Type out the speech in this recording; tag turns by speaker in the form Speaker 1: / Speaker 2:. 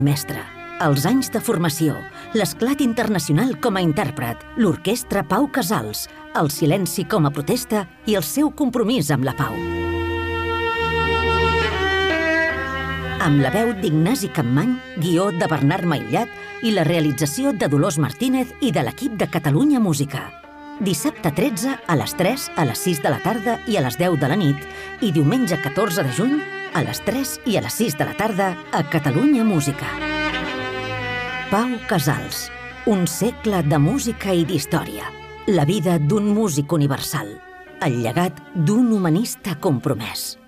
Speaker 1: Mestre, els anys de formació, l'esclat internacional com a intèrpret, l'orquestra Pau Casals, el silenci com a protesta i el seu compromís amb la pau. Amb la veu d'Ignasi Campmany, guió de Bernard Maillat i la realització de Dolors Martínez i de l'equip de Catalunya Música. Dissabte 13 a les 3, a les 6 de la tarda i a les 10 de la nit i diumenge 14 de juny a les 3 i a les 6 de la tarda a Catalunya Música. Pau Casals, un segle de música i d'història. La vida d'un músic universal. El llegat d'un humanista compromès.